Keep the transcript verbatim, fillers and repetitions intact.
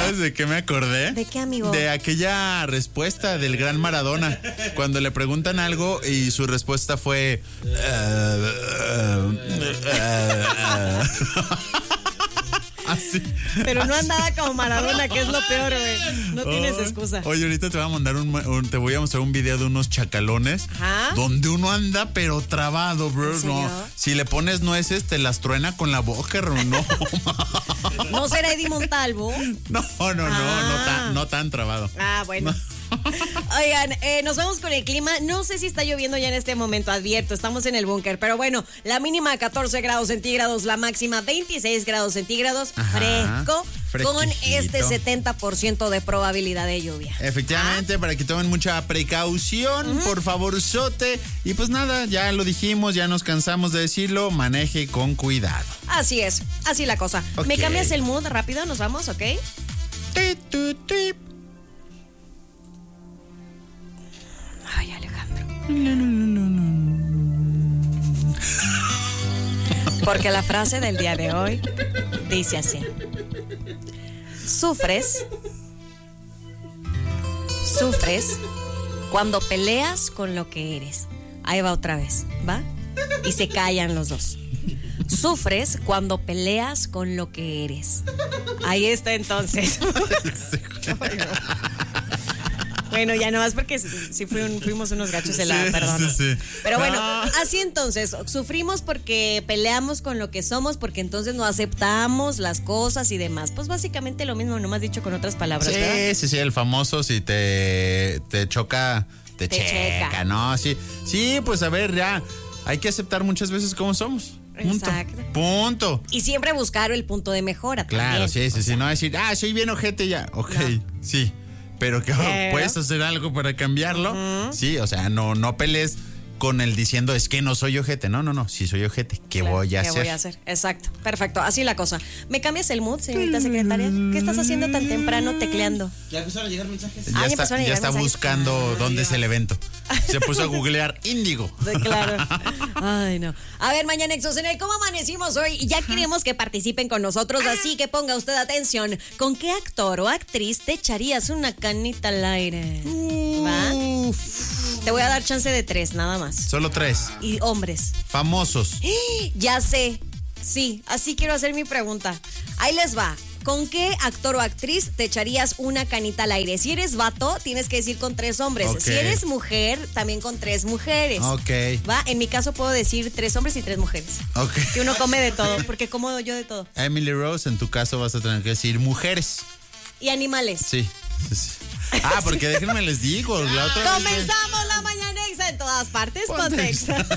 ¿Sabes de qué me acordé? ¿De qué, amigo? De aquella respuesta del gran Maradona. Cuando le preguntan algo y su respuesta fue... Uh, uh, uh, uh. Así. Pero no andaba como Maradona, que es lo peor, güey. No tienes Oh, excusa. Oye, ahorita te voy a mandar un, un- te voy a mostrar un video de unos chacalones. Ajá. Donde uno anda pero trabado, bro. ¿En serio? No. Si le pones nueces, te las truena con la boca, bro. No. ¿No será Eddie Montalvo? No, no, no, Ah. no tan, no tan trabado. Ah, bueno. Oigan, eh, nos vamos con el clima. No sé si está lloviendo ya en este momento, advierto, estamos en el búnker. Pero bueno, la mínima catorce grados centígrados, la máxima veintiséis grados centígrados, Ajá, fresco, con fresquecito. este setenta por ciento de probabilidad de lluvia. Efectivamente, para que tomen mucha precaución, por favor, sote. Y pues nada, ya lo dijimos, ya nos cansamos de decirlo, maneje con cuidado. Así es, así la cosa. Ok. ¿Me cambias el mood rápido? Nos vamos, ¿ok? Ti, tu, ti. Ay, Alejandro. Porque la frase del día de hoy dice así: Sufres, sufres cuando peleas con lo que eres. Ahí va otra vez, ¿va? Y se callan los dos. Sufres cuando peleas con lo que eres. Ahí está entonces. Bueno, ya no más porque sí fui un- fuimos unos gachos de la, Sí, perdón. sí, sí. Pero bueno, No. así entonces, sufrimos porque peleamos con lo que somos, porque entonces no aceptamos las cosas y demás. Pues básicamente lo mismo, nomás dicho con otras palabras, ¿verdad? Sí, sí, sí, el famoso si te, te choca, te, Te checa, checa. ¿no? Sí, sí, pues a ver, ya, hay que aceptar muchas veces cómo somos. Punto. Exacto. Punto. Y siempre buscar el punto de mejora. Claro, también. sí, sí, sí, no decir, ah, soy bien ojete ya. Ok, No. sí. Pero que Pero- puedes hacer algo para cambiarlo. Sí, o sea, no, no pelees con el diciendo es que no soy ojete. No, no, no. Si soy ojete, ¿qué Claro, voy a ¿qué hacer? voy a hacer? Exacto, perfecto, así la cosa. ¿Me cambias el mood, señorita secretaria? ¿Qué estás haciendo tan temprano tecleando? Ya empezaron a llegar mensajes. Ya Ah, ya está, empezaron a ya llegar está mensajes. buscando Ah, dónde es el evento. Se puso a googlear Índigo. Sí, claro. Ay, no. A ver, Mañanexos, en el ¿Cómo amanecimos hoy? Ya queremos que participen con nosotros, así que ponga usted atención. ¿Con qué actor o actriz te echarías una canita al aire? ¿Va? Uf. Te voy a dar chance de tres, nada más. Solo tres. Y hombres. Famosos. Ya sé. Sí, así quiero hacer mi pregunta. Ahí les va. ¿Con qué actor o actriz te echarías una canita al aire? Si eres vato, tienes que decir con tres hombres. Ok. Si eres mujer, también con tres mujeres. Ok. ¿Va? En mi caso puedo decir tres hombres y tres mujeres. Ok. Que uno come de todo, porque como yo de todo. Emily Rose, en tu caso vas a tener que decir mujeres. Y animales. Sí. sí, sí. Ah, porque déjenme les digo. La otra vez- Comenzamos la mañanexa en todas partes, Pontexa.